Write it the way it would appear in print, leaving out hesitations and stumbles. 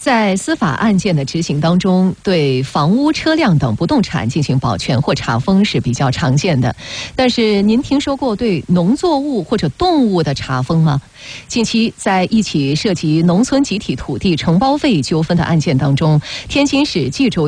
在司法案件的执行当中，对房屋、车辆等不动产进行保全或查封是比较常见的。但是，您听说过对农作物或者动物的查封吗？近期，在一起涉及农村集体土地承包费纠纷的案件当中，天津市蓟州